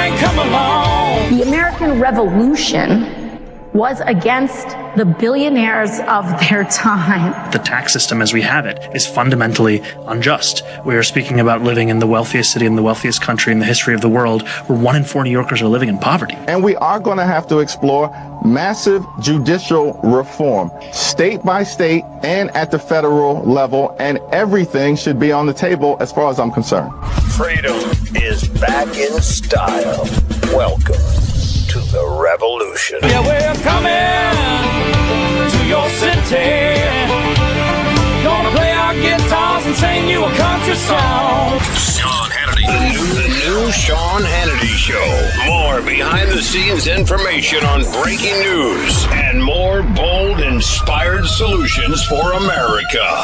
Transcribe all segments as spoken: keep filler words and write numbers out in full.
ain't come along. The American Revolution was against the billionaires of their time. The tax system as we have it is fundamentally unjust. We are speaking about living in the wealthiest city in the wealthiest country in the history of the world, where one in four New Yorkers are living in poverty. And we are going to have to explore massive judicial reform, state by state and at the federal level, and everything should be on the table as far as I'm concerned. Freedom is back in style. Welcome to the revolution. Yeah, we're coming to your city. Gonna play our guitars and sing you a country song. Sean Hannity. The new, the new Sean Hannity Show. More behind-the-scenes information on breaking news and more bold, inspired solutions for America.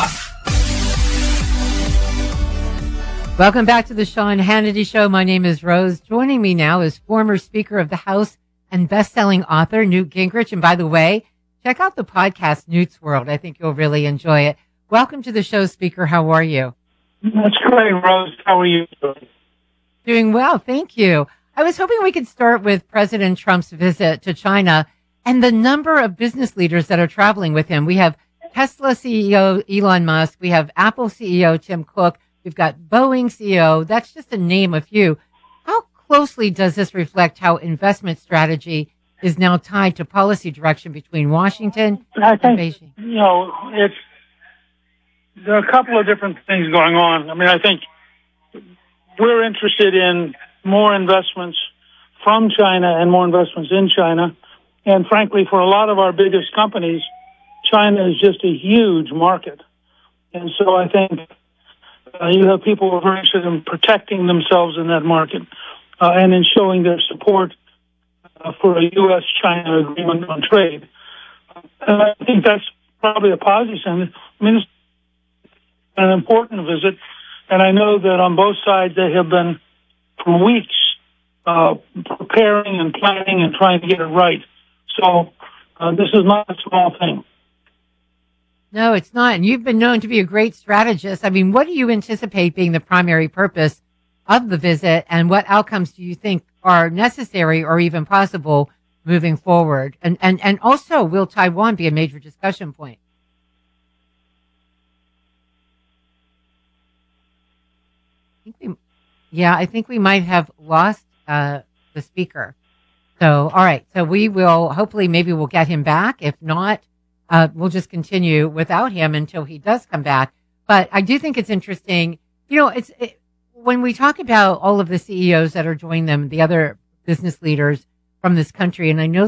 Welcome back to the Sean Hannity Show. My name is Rose. Joining me now is former Speaker of the House and best-selling author Newt Gingrich. And by the way, check out the podcast Newt's World. I think you'll really enjoy it. Welcome to the show, Speaker. How are you? That's great, Rose. How are you doing? Doing well, thank you. I was hoping we could start with President Trump's visit to China and the number of business leaders that are traveling with him. We have Tesla C E O Elon Musk. We have Apple C E O Tim Cook. We've got Boeing C E O. That's just to name a few. How closely does this reflect how investment strategy is now tied to policy direction between Washington I think, and Beijing? You know, it's, there are a couple of different things going on. I mean, I think we're interested in more investments from China and more investments in China. And frankly, for a lot of our biggest companies, China is just a huge market. And so I think Uh, you have people who are very interested in protecting themselves in that market uh, and in showing their support uh, for a U S China agreement on trade. And I think that's probably a positive sign. I mean, it's an important visit, and I know that on both sides they have been, for weeks, uh, preparing and planning and trying to get it right. So uh, this is not a small thing. No, it's not. And you've been known to be a great strategist. I mean, what do you anticipate being the primary purpose of the visit, and what outcomes do you think are necessary or even possible moving forward? And and, and also, will Taiwan be a major discussion point? I think we, yeah, I think we might have lost uh, the speaker. So, all right. So we will, hopefully, maybe we'll get him back. If not, Uh, we'll just continue without him until he does come back. But I do think it's interesting. You know, it's it, when we talk about all of the C E Os that are joining them, the other business leaders from this country, and I know